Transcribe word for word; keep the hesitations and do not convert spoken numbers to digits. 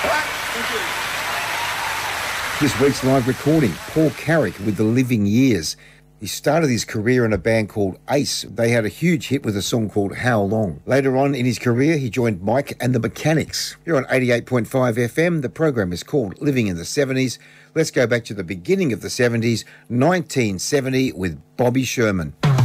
This week's live recording, Paul Carrick with The Living Years. He started his career in a band called Ace. They had a huge hit with a song called How Long. Later on in his career, he joined Mike and the Mechanics. You're on eighty-eight point five F M. The program is called Living in the seventies. Let's go back to the beginning of the seventies, nineteen seventy, with Bobby Sherman.